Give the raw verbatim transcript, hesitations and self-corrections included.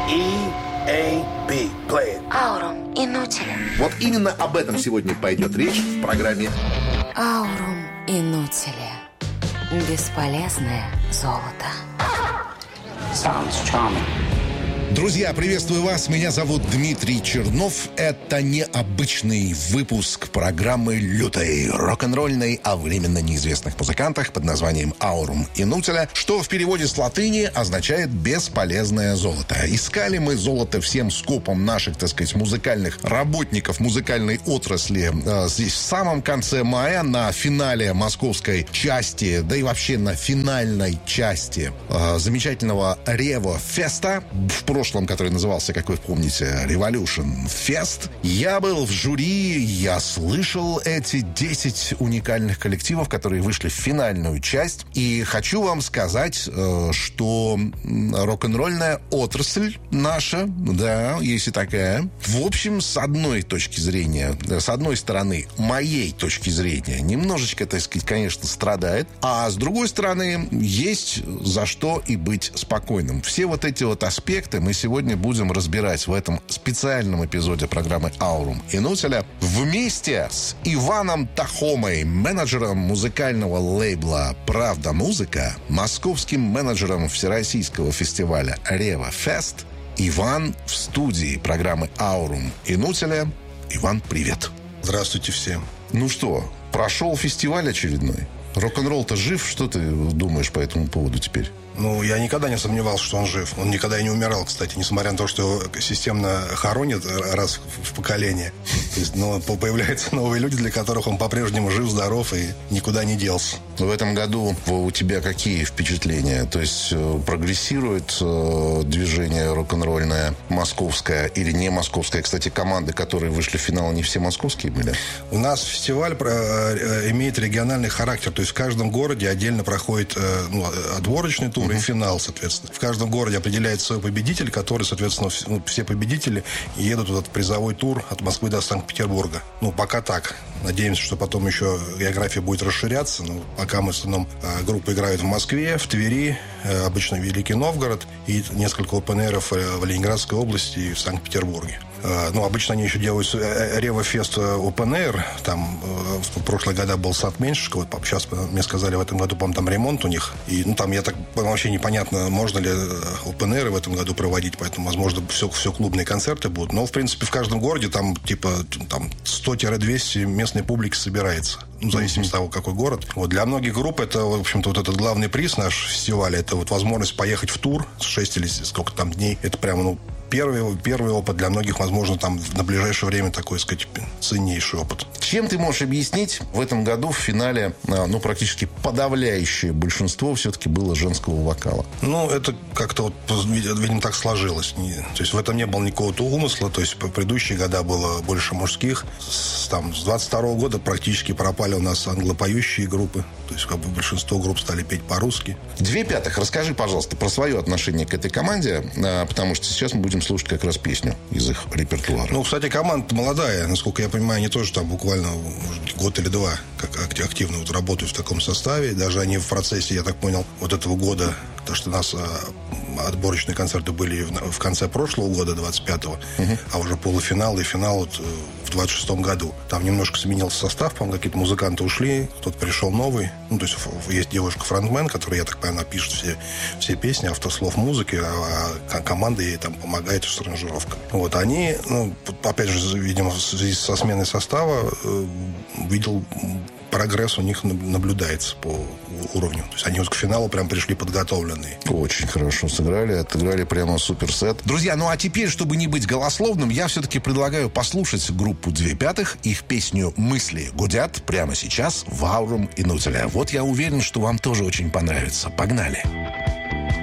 И A B. Play it. Аурум Инутиля. Вот именно об этом сегодня пойдет речь в программе Аурум Инутиля. Бесполезное золото. Sounds charming. Друзья, приветствую вас. Меня зовут Дмитрий Чернов. Это необычный выпуск программы лютой рок-н-ролльной о временно неизвестных музыкантах под названием «Аурум Инутиля», что в переводе с латыни означает «бесполезное золото». Искали мы золото всем скопом наших, так сказать, музыкальных работников музыкальной отрасли э, здесь в самом конце мая на финале московской части, да и вообще на финальной части э, замечательного Рево Феста в прошлом, который назывался, как вы помните, Revolution Fest. Я был в жюри, я слышал эти десять уникальных коллективов, которые вышли в финальную часть. И хочу вам сказать, что рок-н-ролльная отрасль наша, да, есть и такая, в общем, с одной точки зрения, с одной стороны, моей точки зрения, немножечко, так сказать, конечно, страдает, а с другой стороны, есть за что и быть спокойным. Все вот эти вот аспекты мы сегодня будем разбирать в этом специальном эпизоде программы «Аурум Инутиля» вместе с Иваном Тахомой, менеджером музыкального лейбла «Правда Музыка», московским менеджером всероссийского фестиваля «Рево Фест». Иван в студии программы «Аурум Инутиля». Иван, привет. Здравствуйте всем. Ну что, прошел фестиваль очередной? Рок-н-ролл-то жив? Что ты думаешь по этому поводу теперь? Ну, я никогда не сомневался, что он жив. Он никогда и не умирал, кстати, несмотря на то, что его системно хоронят раз в поколение. То есть, ну, появляются новые люди, для которых он по-прежнему жив, здоров и никуда не делся. В этом году у тебя какие впечатления? То есть прогрессирует э, движение рок-н-ролльное московское или не московское? Кстати, команды, которые вышли в финал, не все московские были? У нас фестиваль э, имеет региональный характер. То есть в каждом городе отдельно проходит э, ну, отборочный тур и финал, соответственно. В каждом городе определяется свой победитель, который, соответственно, ну, все победители едут в этот призовой тур от Москвы до Санкт-Петербурга. Ну, пока так. Надеемся, что потом еще география будет расширяться. Но пока мы в основном группы играют в Москве, в Твери, обычно Великий Новгород и несколько опен-эйров в Ленинградской области и в Санкт-Петербурге. Ну, обычно они еще делают Рево Фест Open Air. Там в прошлые года был сад Меньшикова. Вот сейчас мне сказали, в этом году, по-моему, там ремонт у них. И, ну, там, я так вообще непонятно, можно ли Open Air в этом году проводить. Поэтому, возможно, все, все клубные концерты будут. Но, в принципе, в каждом городе там, типа, там сто-двести местной публики собирается. Ну, в зависимости mm-hmm. от того, какой город. Вот, для многих групп это, в общем-то, вот этот главный приз наш фестиваля. Это вот возможность поехать в тур шесть или сколько там дней. Это прямо, ну, Первый, первый опыт для многих, возможно, там на ближайшее время такой, сказать, ценнейший опыт. Чем ты можешь объяснить в этом году в финале, ну, практически подавляющее большинство все-таки было женского вокала? Ну, это как-то вот, видимо, так сложилось. То есть в этом не было никакого умысла. То есть по предыдущие года было больше мужских. С, там, с двадцать второго года практически пропали у нас англопоющие группы. То есть как бы большинство групп стали петь по-русски. Две пятых. Расскажи, пожалуйста, про свое отношение к этой команде, потому что сейчас мы будем слушать как раз песню из их репертуара. Ну, кстати, команда молодая. Насколько я понимаю, они тоже там буквально, может быть, год или два как активно вот работают в таком составе. Даже они в процессе, я так понял, вот этого года, то, что у нас а, отборочные концерты были в, в конце прошлого года, двадцать пятого, uh-huh. а уже полуфинал и финал вот в двадцать шестом году. Там немножко сменился состав, по-моему, какие-то музыканты ушли, кто-то пришел новый. Ну, то есть есть девушка-фронтмен, которая, я так понимаю, пишет все, все песни, автослов музыки, а, а команда ей там помогает с аранжировкой. Вот, они, ну, опять же, видимо, в связи со сменой состава э, видел прогресс у них наблюдается по уровню. То есть они вот к финалу прям пришли подготовленные. Очень хорошо сыграли, отыграли прямо суперсет. Друзья, ну а теперь, чтобы не быть голословным, я все-таки предлагаю послушать группу «Две пятых», их песню «Мысли гудят» прямо сейчас в «Аурум Инутиля». Вот я уверен, что вам тоже очень понравится. Погнали!